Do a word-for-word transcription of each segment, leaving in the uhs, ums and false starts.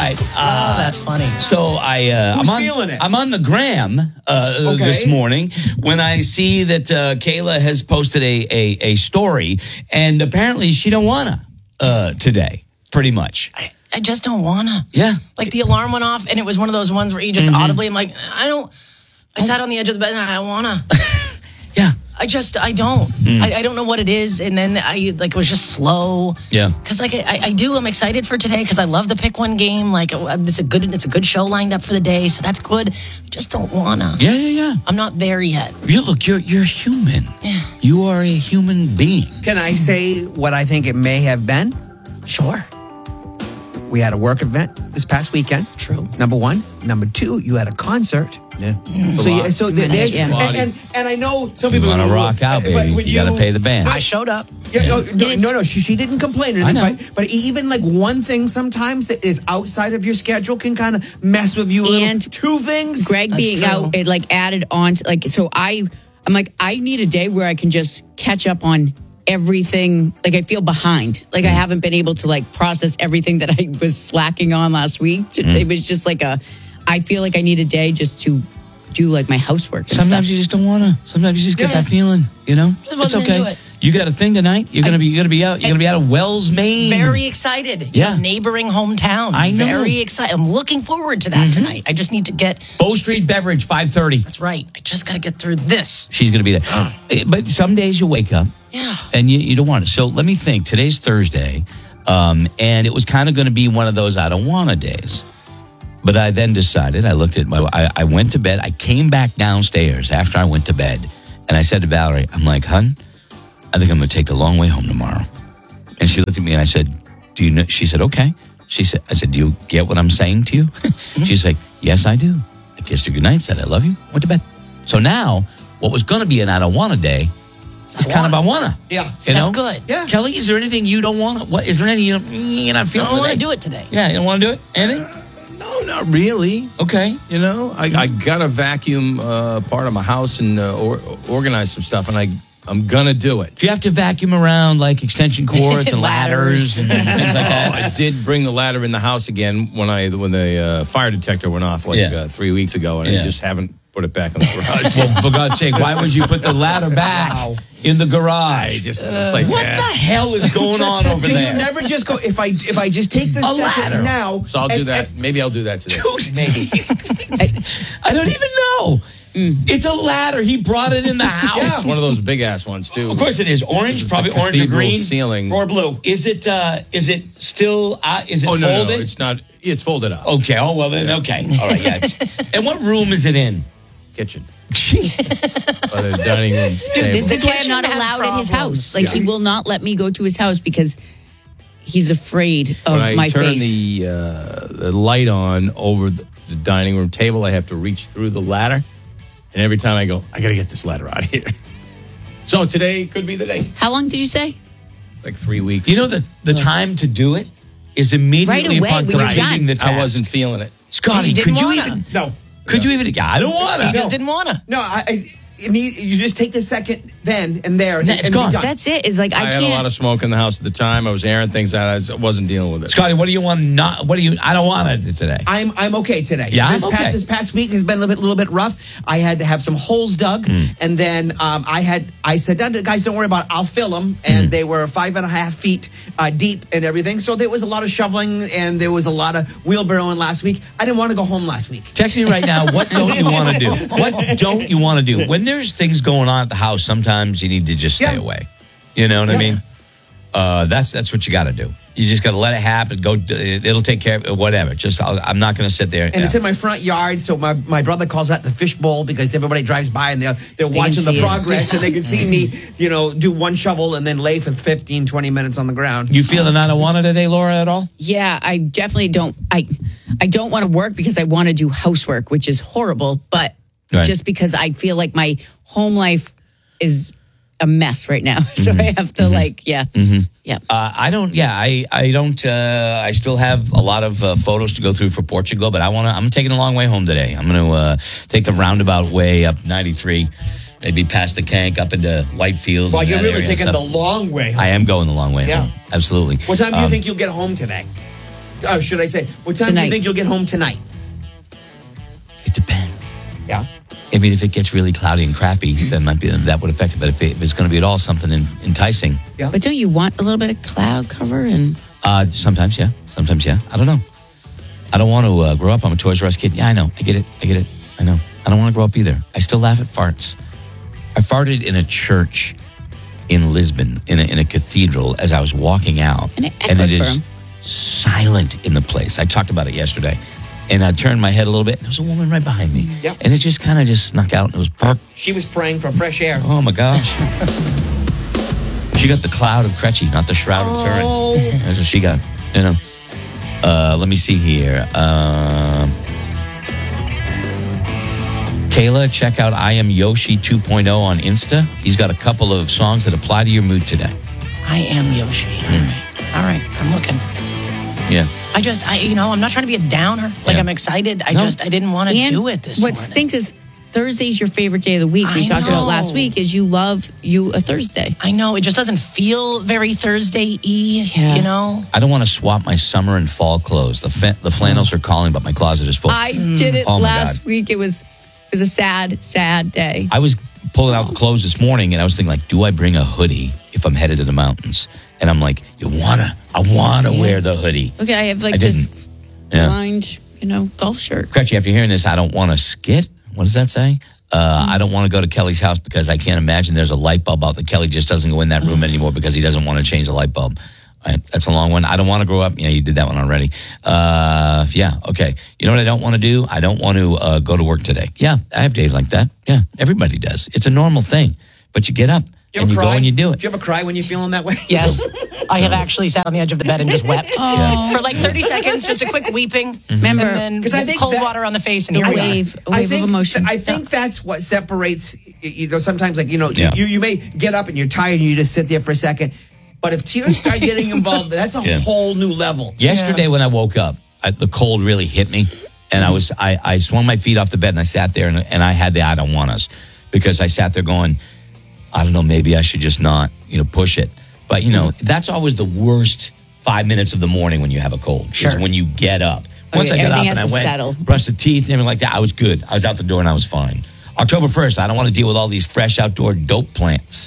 right. Uh, oh, that's funny. So I, uh, Who's I'm on, feeling it? I'm on the gram uh, Okay. this morning when I see that uh, Kayla has posted a, a a story, and apparently she don't wanna uh, today. Pretty much. I, I just don't wanna. Yeah. Like the alarm went off, and it was one of those ones where you just Mm-hmm. audibly, I'm like, I don't. I sat on the edge of the bed, and I don't wanna. Yeah. I just, I don't. Mm. I, I don't know what it is. And then I, like, it was just slow. Yeah. Because, like, I, I do, I'm excited for today because I love the pick one game. Like, uh, it's a good, it's a good show lined up for the day. So that's good. I just don't wanna. Yeah, yeah, yeah. I'm not there yet. You look, you're you're human. Yeah. You are a human being. Can I say what I think it may have been? Sure. We had a work event this past weekend. True. Number one. Number two, you had a concert. Yeah. So, yeah, so there- there's, Yeah. and, and and I know some You people want to go, rock out, but baby. when You, got to pay the band. I showed up. Yeah, no, no, it's- no, no, she, she didn't complain or I anything, know. but, but even like one thing sometimes that is outside of your schedule can kind of mess with you a little. And Two things. Greg That's being true. out, it like added on to like, so I, I'm like, I need a day where I can just catch up on everything. Like I feel behind. Like I haven't been able to like process everything that I was slacking on last week. It was just like a, I feel like I need a day just to do like my housework. And Sometimes stuff. you just don't want to. Sometimes you just get Yeah. that feeling, you know? Just It's wasn't okay. into it. You got a thing tonight? You're going to be you're going to be out. You're going to be out of Wells, Maine. Very excited. Yeah. Neighboring hometown. I know. Very excited. I'm looking forward to that tonight. I just need to get, Bow Street Beverage, five thirty. that's right. I just got to get through this. She's going to be there. Eh, But some days you wake up Yeah. and you, you don't want it. So let me think. Today's Thursday, um, and it was kind of going to be one of those I don't want to days. But I then decided, I looked at my, I, I went to bed. I came back downstairs after I went to bed, and I said to Valerie, I'm like, hun, I think I'm going to take the long way home tomorrow. And she looked at me and I said, do you know? She said, okay. She said, I said, do you get what I'm saying to you? She's like, yes, I do. I kissed her goodnight, said, I love you, went to bed. So now, what was going to be an I don't want to day is kind of I want to. Yeah. You That's know? good. Yeah. Kelly, is there anything you don't want to? What is there anything you don't, you're not I feeling? don't want to today? do it today. Yeah, you don't want to do it? Anything? No, not really. Okay. You know, I, I got to vacuum uh, part of my house and uh, or, organize some stuff, and I I'm gonna do it. Do you have to vacuum around like extension cords and ladders and things like that? I did bring the ladder in the house again when I when the uh, fire detector went off like Yeah. uh, three weeks ago, and Yeah. I just haven't put it back in the garage. Well, for God's sake, why would you put the ladder back in the I garage? just it's like What eh. the hell is going on over Can there? you never just go, if I if I just take the A second ladder. now. So I'll do and- that. and- Maybe I'll do that today. Dude, maybe. I don't even know. It's a ladder. He brought it in the house. It's one of those big ass ones too. Of course it is. Orange, It's probably a orange or cathedral green. ceiling. Or blue. Is it uh is it still uh is it Oh no, no, folded? no, it's not. It's folded up. Okay. Oh well then okay. All right, yeah. It's- and what room is it in? Kitchen. Jesus. Or the dining room table. This is why I'm kitchen not has allowed at his problems. house. Like he will not let me go to his house because he's afraid of when I my turn face. the uh, the light on over the, the dining room table, I have to reach through the ladder, and every time I go, I got to get this ladder out of here. So today could be the day. How long did you say? Like three weeks. You know the the time to do it is immediately Right away, upon when you're completing done. the task. I wasn't feeling it. Scotty, You could didn't you wanna. even No. could you even yeah, I don't wanna. You just didn't want to. No, I, I it need, you just take the second then and there. And, It's and be gone. done. That's it. Is like I, I, had can't. a lot of smoke in the house at the time. I was airing things out. I wasn't dealing with it. Scotty, what do you want not what do you I don't want to today. I'm I'm okay today. Yeah, this I'm past, okay. this past week has been a little bit, little bit rough. I had to have some holes dug, Hmm. and then um, I had I said, "No, guys, don't worry about it. I'll fill them." And Hmm. they were five and a half feet uh, deep and everything. So there was a lot of shoveling and there was a lot of wheelbarrowing last week. I didn't want to go home last week. Text me right now. What don't you want to do? What don't you want to do? When there's things going on at the house, sometimes you need to just stay Yeah. away. You know what I Yeah. mean? Uh, that's that's what you got to do. You just got to let it happen. Go. It'll take care of it. Whatever. Just I'll, I'm not going to sit there. And it's in my front yard, so my, my brother calls that the fish bowl because everybody drives by and they're, they're can watching the see it. progress and they can see me, you know, do one shovel and then lay for fifteen, twenty minutes on the ground. You feeling I don't want it today, Laura, at all? Yeah, I definitely don't. I I don't want to work because I want to do housework, which is horrible. But Right. just because I feel like my home life is a mess right now, so Mm-hmm. I have to like, yeah, yeah. Uh, I don't. Yeah, I I don't. Uh, I still have a lot of uh, photos to go through for Portugal, but I want to. I'm taking a long way home today. I'm going to uh, take the roundabout way up ninety-three, maybe past the Kank up into Whitefield. Well, and you're that really area and taking the stuff. long way home. I am going the long way Yeah. home. Absolutely. What time do you Um, think you'll get home today? Oh, should I say, what time do Tonight. you think you'll get home tonight? It depends. Yeah. I mean, if it gets really cloudy and crappy, then might be that would affect it. But if, it, if it's going to be at all something in, enticing, Yeah. But don't you want a little bit of cloud cover? And uh, sometimes, yeah, sometimes, yeah. I don't know. I don't want to uh, grow up. I'm a Toys R Us kid. Yeah, I know. I get it. I get it. I know. I don't want to grow up either. I still laugh at farts. I farted in a church in Lisbon, in a, in a cathedral, as I was walking out, And it echoed it for is him. silent in the place. I talked about it yesterday, and I turned my head a little bit. And there was a woman right behind me, Yep. and it just kind of just snuck out. And it was burp. She was praying for fresh air. Oh my gosh. She got the cloud of Kretchy, not the shroud of Turin. Oh. That's what she got. You know. Uh, let me see here. Um, Kayla, check out I Am Yoshi two point oh on Insta. He's got a couple of songs that apply to your mood today. I am Yoshi. All right. All right. I'm looking. Yeah. I just, I, you know, I'm not trying to be a downer. Like, Yeah. I'm excited. I No. just, I didn't want to and do it this what morning. stinks is Thursday's your favorite day of the week. We I talked about last know. week is you love you a Thursday. I know. It just doesn't feel very Thursday-y, Yeah. you know? I don't want to swap my summer and fall clothes. The fa- the flannels are calling, but my closet is full. I did it Oh, my last God. week. It was it was a sad, sad day. I was pulling out the clothes this morning, and I was thinking, like, do I bring a hoodie if I'm headed to the mountains? And I'm like, you wanna? I wanna wear the hoodie. Okay, I have like I this didn't. Yeah. lined, you know, golf shirt. Kretchy, after hearing this, I don't want to skit. What does that say? Uh, I don't want to go to Kelly's house because I can't imagine there's a light bulb out there. Kelly just doesn't go in that room anymore because he doesn't want to change the light bulb. All right, that's a long one. I don't want to grow up. Yeah, you did that one already. Uh, yeah, okay. You know what I don't want to do? I don't want to uh, go to work today. Yeah, I have days like that. Yeah, everybody does. It's a normal thing. But you get up You and ever you cry? go and you do it. Do you ever cry when you're feeling that way? Yes. I have actually sat on the edge of the bed and just wept. Yeah. For like thirty seconds, just a quick weeping. Remember, And 'Cause I then think cold that- water on the face, and A here we are. wave, a I wave think, of emotion. I think that's what separates, you know, sometimes like, you know, Yeah. you, you may get up and you're tired and you just sit there for a second. But if tears start getting involved, that's a Yeah. whole new level. Yesterday when I woke up, I, the cold really hit me, and I was I, I swung my feet off the bed and I sat there and, and I had the I don't want us because I sat there going, I don't know, maybe I should just not, you know, push it. But you know, that's always the worst five minutes of the morning when you have a cold. Sure. Is when you get up. Once Okay, I got up everything and I has to went, settle. brushed the teeth and everything like that, I was good. I was out the door and I was fine. October first, I don't want to deal with all these fresh outdoor dope plants.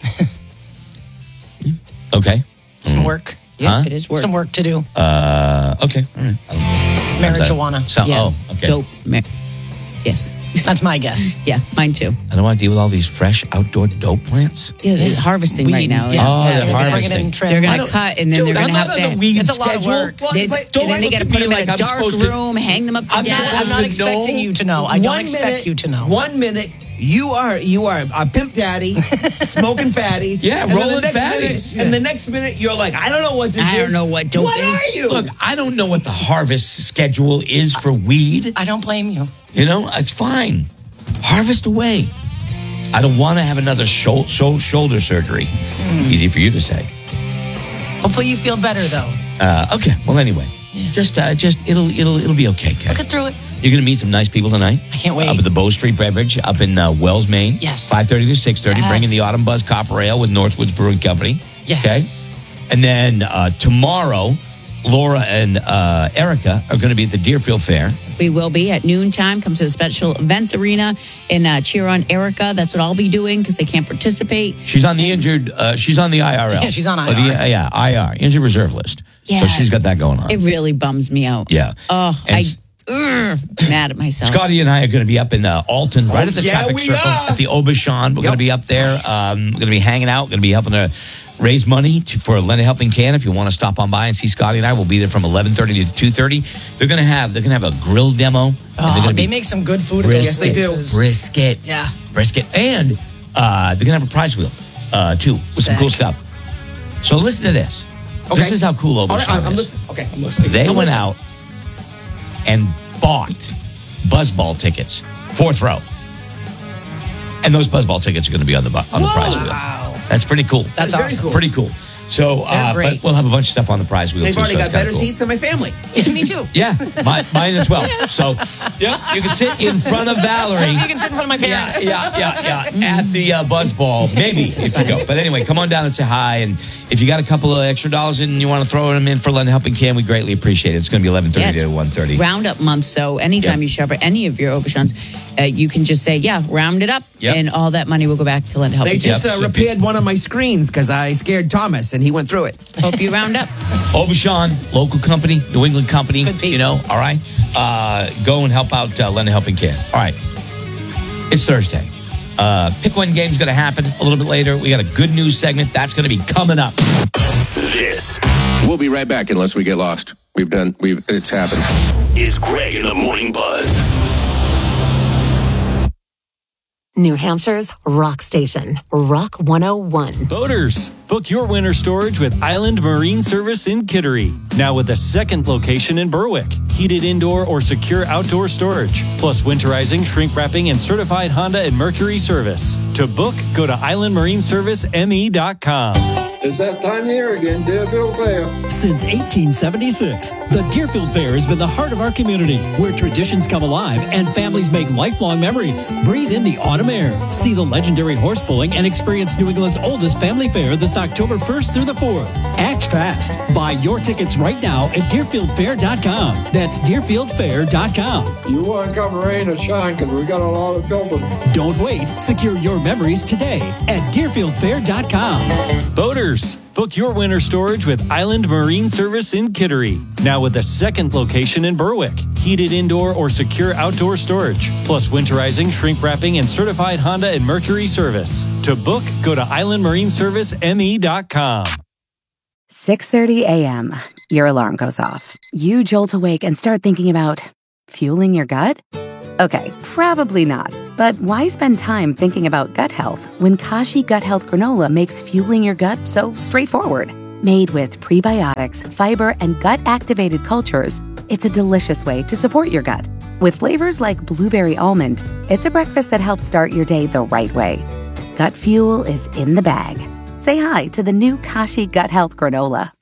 Okay. Some work. yeah, huh? it is work. Some work to do. Uh, okay. All right. I don't know. Marijuana. So, yeah, oh, okay. dope. Ma- yes, That's my guess. yeah, mine too. I don't want to deal with all these fresh outdoor dope plants. Yeah, they're harvesting Weed, right now. yeah. Oh, they're they're gonna bring it harvesting. in trim. They're I going don't- to cut, and then Dude, they're going I'm to have not to. on the weed It's a lot of schedule. work. Well, They, but and don't then they look got to at put me them like in a I'm dark supposed to- room, hang them upside I'm down. I'm not supposed to expecting know. you to know. I don't One expect minute- you to know. One minute, you are you are a pimp daddy, smoking fatties. Yeah, and then rolling the next fatties. Minute, And the next minute, you're like, I don't know what this I is. don't know what dope What is. are you? Look, I don't know what the harvest schedule is for weed. I don't blame you. You know, it's fine. Harvest away. I don't want to have another shou- shou- shoulder surgery. Easy for you to say. Hopefully you feel better, though. Uh, okay. Well, anyway, just uh, just it'll it'll it'll be okay. Kat. Look it through it. You're going to meet some nice people tonight. I can't wait. Up at the Bow Street Beverage up in uh, Wells, Maine. Yes. five thirty to six thirty, Yes. bringing the Autumn Buzz Copper Ale with Northwoods Brewing Company. Yes. Okay. And then uh, tomorrow, Laura and uh, Erica are going to be at the Deerfield Fair. We will be at noontime. Come to the special events arena and uh, cheer on Erica. That's what I'll be doing because they can't participate. She's on the injured, uh, she's on the I R L. Yeah, she's on Or I R. the, uh, yeah, I R, injured reserve list. Yeah. So she's got that going on. It really bums me out. Yeah. Oh, And I s- ugh, mad at myself. Scotty and I are going to be up in uh, Alton, right Oh, at the yeah, traffic we circle, are. at the Aubuchon. We're going to be up there. Um, we're going to be hanging out. Going to be helping to raise money to, for Lend a Helping Can. If you want to stop on by and see Scotty and I, we'll be there from eleven thirty to two thirty. They're going to have they're going to have a grill demo. and they're Oh, gonna they be make some good food at those Yes, they do. places. brisket, Yeah. brisket, and uh, they're going to have a prize wheel uh, too with some Sick. cool stuff. So listen to this. Okay. This is how cool All Aubuchon right, I'm, I'm is. listening. Okay, I'm listening. They I'm went listening. out and bought buzzball tickets, fourth row, and those buzzball tickets are going to be on the bu- on the Whoa. prize wheel. Wow. That's pretty cool. That's very awesome. cool. Pretty cool. So, uh, great. but we'll have a bunch of stuff on the prize wheel. They've too, already so got it's kinda better cool. seats than my family. Me too. Yeah, my, mine as well. So, yeah, you can sit in front of Valerie. You can sit in front of my Yeah, parents. yeah, yeah, yeah. At the uh, Buzz Ball, maybe if you go. But anyway, come on down and say hi. And if you got a couple of extra dollars and you want to throw them in for Lend a Helping Hand, we greatly appreciate it. It's going to be eleven thirty Yeah, it's to one thirty. Roundup month, so anytime Yep. you shop at any of your Aubuchons, uh, you can just say, yeah, round it up, Yep. and all that money will go back to Lend a Helping They just Yep, uh, should repaired one of my screens because I scared Thomas and he went through it. Hand. Hope you round up. Aubuchon, local company, New England company. Good people. You know, all right. Uh, go and help out uh, Lend a Helping Hand. All right. It's Thursday. Uh, pick one game's going to happen a little bit later. We got a good news segment that's going to be coming up. This We'll be right back unless we get lost. We've done, we've, it's happened. is Greg in the Morning Buzz. New Hampshire's rock station, Rock one oh one. Boaters, book your winter storage with Island Marine Service in Kittery. Now with a second location in Berwick. Heated indoor or secure outdoor storage, plus winterizing, shrink wrapping, and certified Honda and Mercury service. To book, go to island marine service m e dot com. It's that time of year again, Deerfield Fair. Since eighteen seventy-six, the Deerfield Fair has been the heart of our community, where traditions come alive and families make lifelong memories. Breathe in the autumn air. See the legendary horse pulling and experience New England's oldest family fair this October first through the fourth. Act fast. Buy your tickets right now at deerfield fair dot com. That's deerfield fair dot com. You want to come rain or shine because we got a lot of building. Don't wait. Secure your memories today at deerfield fair dot com. Boaters, book your winter storage with Island Marine Service in Kittery. Now with a second location in Berwick. Heated indoor or secure outdoor storage, plus winterizing, shrink wrapping, and certified Honda and Mercury service. To book, go to island marine service m e dot com. six thirty a.m. Your alarm goes off. You jolt awake and start thinking about fueling your gut? Okay, probably not. But why spend time thinking about gut health when Kashi Gut Health Granola makes fueling your gut so straightforward? Made with prebiotics, fiber, and gut-activated cultures, it's a delicious way to support your gut. With flavors like blueberry almond, it's a breakfast that helps start your day the right way. Gut fuel is in the bag. Say hi to the new Kashi Gut Health Granola.